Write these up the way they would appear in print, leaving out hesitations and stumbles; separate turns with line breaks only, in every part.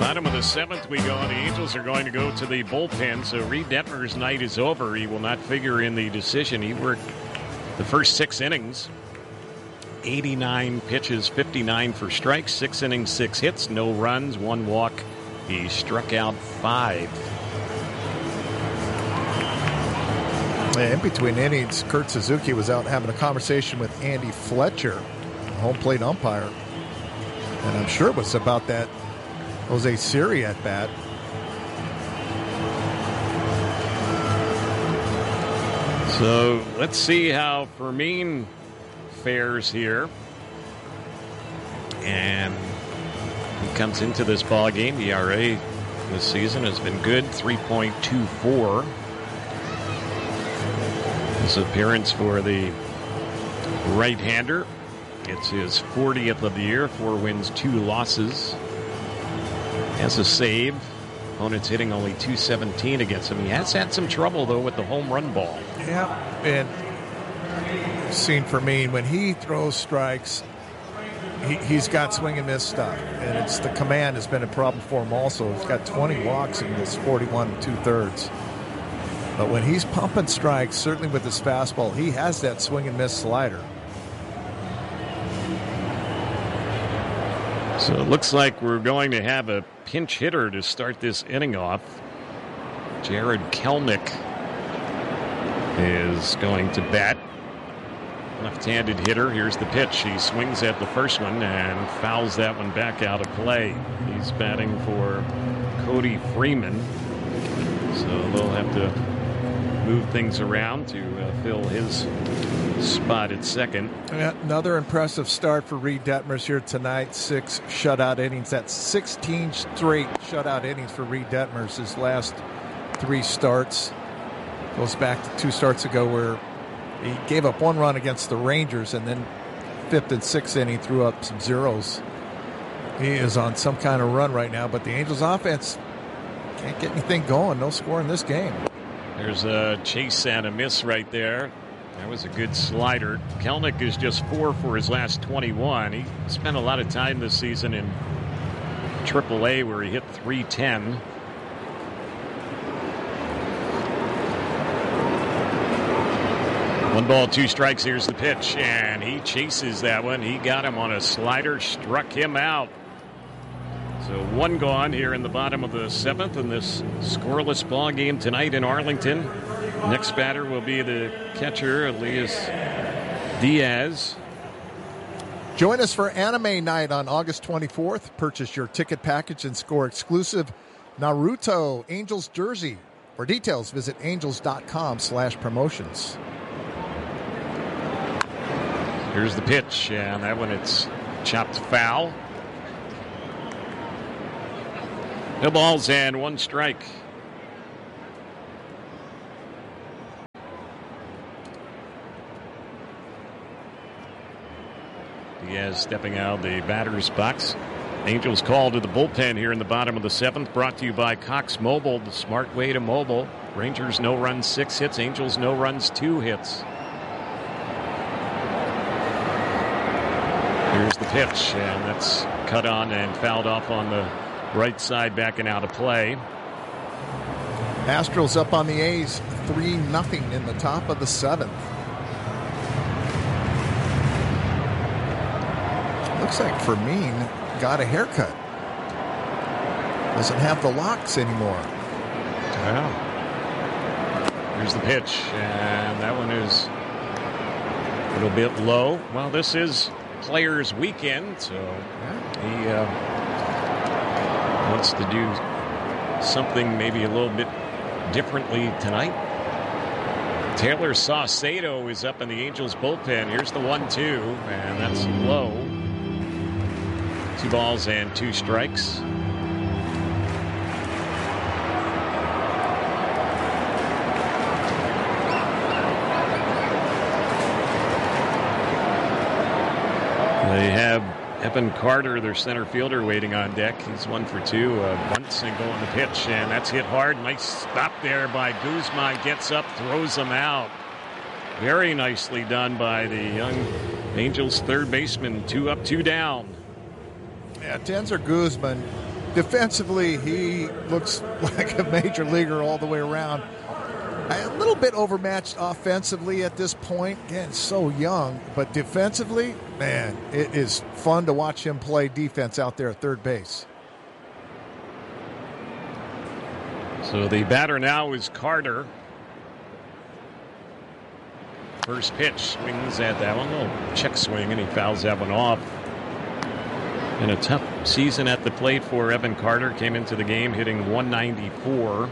Bottom of the seventh we go, and the Angels are going to go to the bullpen. So Reed Detmer's night is over. He will not figure in the decision. He worked the first 6 innings. 89 pitches, 59 for strikes, 6 innings, 6 hits, no runs, 1 walk. He struck out 5.
In between innings, Kurt Suzuki was out having a conversation with Andy Fletcher, home plate umpire. And I'm sure it was about that Jose Siri at bat.
So let's see how Fermin fares here. And he comes into this ball game. The ERA this season has been good, 3.24. His appearance for the right-hander. It's his 40th of the year, 4 wins, 2 losses. Has a save. Opponent's hitting only .217 against him. He has had some trouble, though, with the home run ball.
Yeah, and seen for me, when he throws strikes, he's got swing and miss stuff. And it's the command has been a problem for him also. He's got 20 walks in this 41 2/3. But when he's pumping strikes, certainly with his fastball, he has that swing and miss slider.
So it looks like we're going to have a pinch hitter to start this inning off. Jared Kelnick is going to bat. Left-handed hitter. Here's the pitch. He swings at the first one and fouls that one back out of play. He's batting for Cody Freeman. So they'll have to move things around to fill his spot at second.
Another impressive start for Reed Detmers here tonight. 6 shutout innings. That's 16 straight shutout innings for Reed Detmers. His last 3 starts goes back to 2 starts ago where he gave up 1 run against the Rangers, and then 5th and 6th inning threw up some zeros. He is on some kind of run right now, but the Angels offense can't get anything going. No score in this game.
There's a chase and a miss right there. That was a good slider. Kelnick is just 4 for his last 21. He spent a lot of time this season in AAA where he hit .310. One ball, 2 strikes. Here's the pitch, and he chases that one. He got him on a slider, struck him out. So 1 gone here in the bottom of the 7th in this scoreless ball game tonight in Arlington. Next batter will be the catcher, Elias Diaz.
Join us for Anime Night on August 24th. Purchase your ticket package and score exclusive Naruto Angels jersey. For details, visit angels.com/promotions.
Here's the pitch, and that one it's chopped foul. No balls and 1 strike. Diaz stepping out of the batter's box. Angels call to the bullpen here in the bottom of the 7th. Brought to you by Cox Mobile, the smart way to mobile. Rangers no runs, 6 hits. Angels no runs, 2 hits. Here's the pitch, and that's cut on and fouled off on the right side, backing out of play.
Astros up on the A's 3-0 in the top of the 7th. Looks like Fermin got a haircut. Doesn't have the locks anymore.
Wow. Here's the pitch, and that one is a little bit low. Well, this is Players Weekend, so he wants to do something maybe a little bit differently tonight. Taylor Saucedo is up in the Angels bullpen. Here's the 1-2, and that's low. 2 balls and 2 strikes. They have Evan Carter, their center fielder, waiting on deck. He's 1 for 2. Bunt single on the pitch, and that's hit hard. Nice stop there by Guzman. Gets up, throws him out. Very nicely done by the young Angels third baseman. 2 up, 2 down.
Yeah, Denzer Guzman Defensively, he looks like a major leaguer all the way around. A little bit overmatched offensively at this point. Again, so young. But defensively, man, it is fun to watch him play defense out there at third base.
So the batter now is Carter. First pitch, swings at that one. Little check swing, and he fouls that one off. In a tough season at the plate for Evan Carter. Came into the game hitting 194.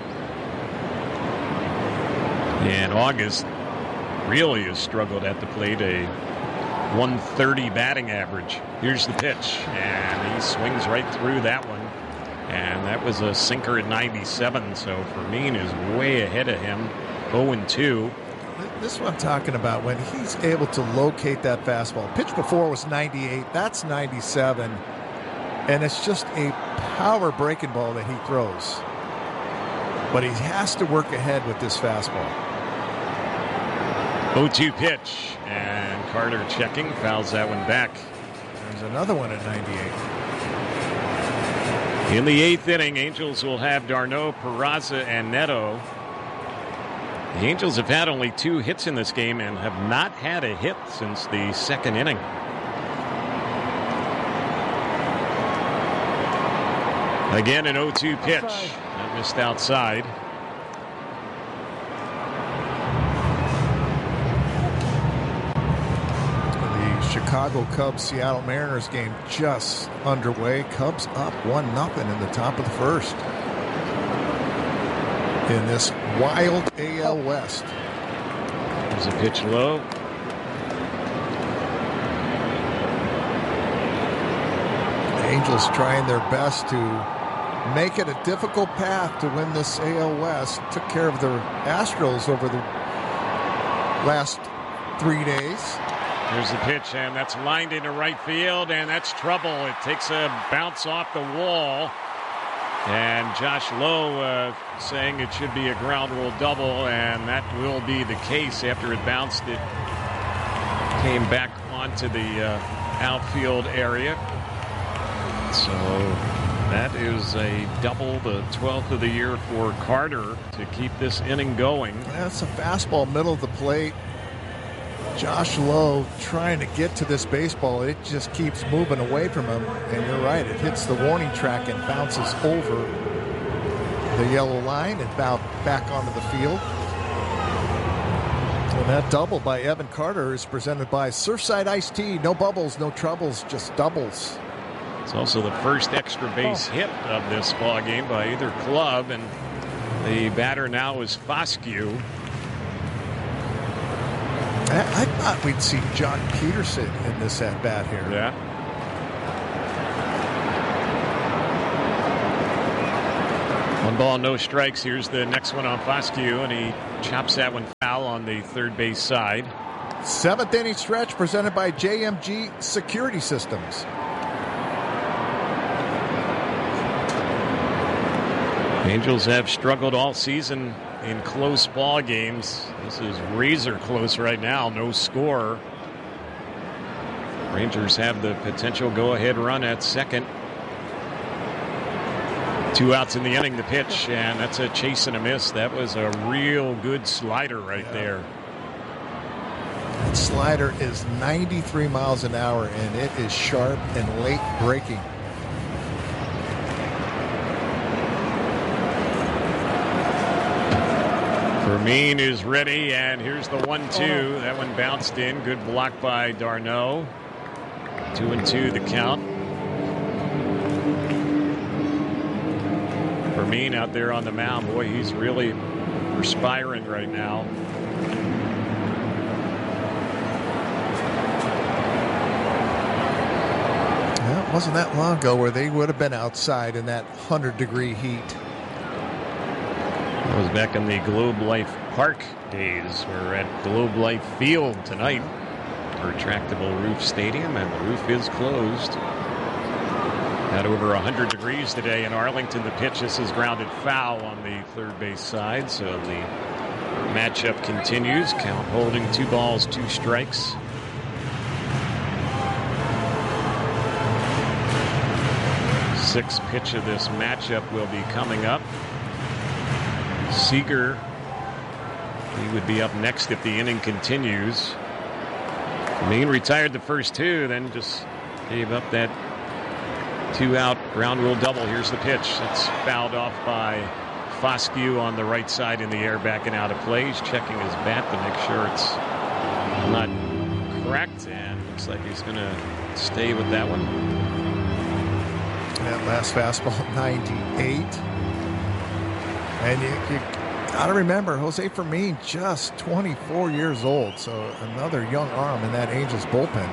In August, really has struggled at the plate, a 130 batting average. Here's the pitch, and he swings right through that one. And that was a sinker at 97, so Fermin is way ahead of him, 0-2.
This is what I'm talking about, when he's able to locate that fastball. Pitch before was 98, that's 97, and it's just a power breaking ball that he throws. But he has to work ahead with this fastball.
0-2 pitch, and Carter checking, fouls that one back.
There's another one at 98.
In the eighth inning, Angels will have d'Arnaud, Peraza, and Neto. The Angels have had only 2 hits in this game and have not had a hit since the second inning. Again, an 0-2 pitch. That missed outside.
The Chicago Cubs-Seattle Mariners game just underway. Cubs up 1-0 in the top of the first. In this wild AL West.
There's a pitch low.
The Angels trying their best to make it a difficult path to win this AL West. Took care of the Astros over the last 3 days.
There's the pitch, and that's lined into right field, and that's trouble. It takes a bounce off the wall. And Josh Lowe saying it should be a ground rule double, and that will be the case. After it bounced, it came back onto the outfield area. So that is a double, the 12th of the year for Carter to keep this inning going.
That's a fastball middle of the plate. Josh Lowe trying to get to this baseball. It just keeps moving away from him. And you're right, it hits the warning track and bounces over the yellow line and back onto the field. And that double by Evan Carter is presented by Surfside Iced Tea. No bubbles, no troubles, just doubles.
It's also the first extra base hit of this ball game by either club. And the batter now is Foscue.
I thought we'd see John Peterson in this at-bat here.
Yeah. One ball, no strikes. Here's the next one on Foscue, and he chops that one foul on the third base side.
7th inning stretch presented by JMG Security Systems.
Angels have struggled all season in close ball games. This is razor close right now, no score. Rangers have the potential go-ahead run at second. 2 outs in the inning, the pitch, and that's a chase and a miss. That was a real good slider right there.
That slider is 93 miles an hour, and it is sharp and late breaking.
Fermin is ready, and here's the 1-2. That one bounced in. Good block by d'Arnaud. 2-2 the count. Fermin out there on the mound. Boy, he's really perspiring right now.
Well, it wasn't that long ago where they would have been outside in that 100-degree heat.
That was back in the Globe Life Park days. We're at Globe Life Field tonight, retractable roof stadium, and the roof is closed. At over 100 degrees today in Arlington. The pitch, this is grounded foul on the third base side, so the matchup continues. Count holding 2 balls, 2 strikes. sixth pitch of this matchup will be coming up. Seager, he would be up next if the inning continues. Maine retired the first two, then just gave up that two-out ground rule double. Here's the pitch. It's fouled off by Foscue on the right side in the air, backing out of play. He's checking his bat to make sure it's not cracked, and looks like he's going to stay with that one.
That last fastball, 98. And you got to remember, Jose Fermin, just 24 years old, so another young arm in that Angels bullpen.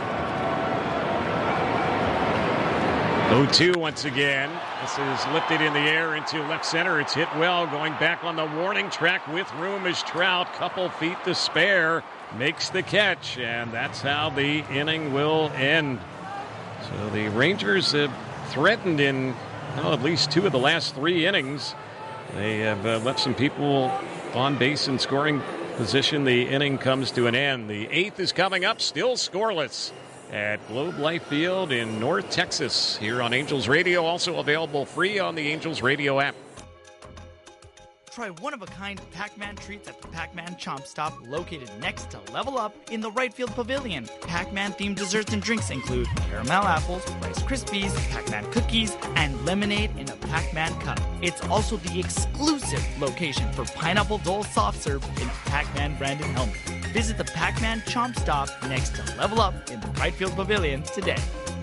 0-2 once again. This is lifted in the air into left center. It's hit well, going back on the warning track with room is Trout. Couple feet to spare, makes the catch, and that's how the inning will end. So the Rangers have threatened in at least two of the last three innings. They have left some people on base in scoring position. The inning comes to an end. The eighth is coming up, still scoreless at Globe Life Field in North Texas, here on Angels Radio, also available free on the Angels Radio app.
Try one-of-a-kind Pac-Man treats at the Pac-Man Chomp Stop, located next to Level Up in the right field pavilion. Pac-Man-themed desserts and drinks include caramel apples, Rice Krispies, Pac-Man cookies, and lemonade in a Pac-Man cup. It's also the exclusive location for Pineapple Dole soft serve in Pac-Man branded helmet. Visit the Pac-Man Chomp Stop next to Level Up in the right field pavilion today.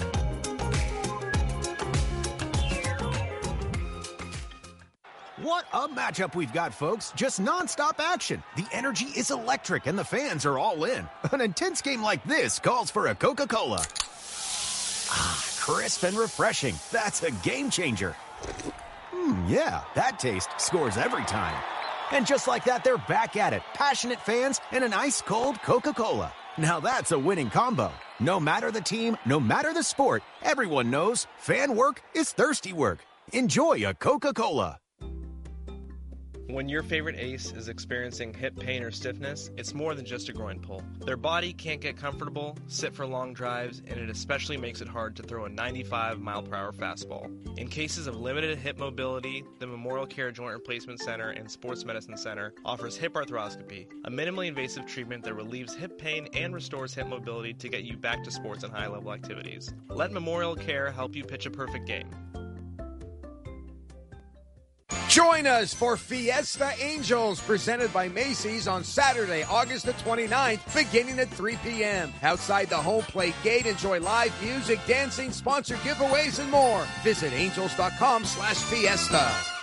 What a matchup we've got, folks. Just nonstop action. The energy is electric and the fans are all in. An intense game like this calls for a Coca-Cola. Ah, crisp and refreshing. That's a game changer. Yeah, that taste scores every time. And just like that, they're back at it. Passionate fans and an ice-cold Coca-Cola. Now that's a winning combo. No matter the team, no matter the sport, everyone knows fan work is thirsty work. Enjoy a Coca-Cola.
When your favorite ace is experiencing hip pain or stiffness, it's more than just a groin pull. Their body can't get comfortable, sit for long drives, and it especially makes it hard to throw a 95-mile-per-hour fastball. In cases of limited hip mobility, the Memorial Care Joint Replacement Center and Sports Medicine Center offers hip arthroscopy, a minimally invasive treatment that relieves hip pain and restores hip mobility to get you back to sports and high-level activities. Let Memorial Care help you pitch a perfect game.
Join us for Fiesta Angels, presented by Macy's on Saturday, August the 29th, beginning at 3 p.m. Outside the home plate gate, enjoy live music, dancing, sponsored giveaways, and more. Visit angels.com/fiesta.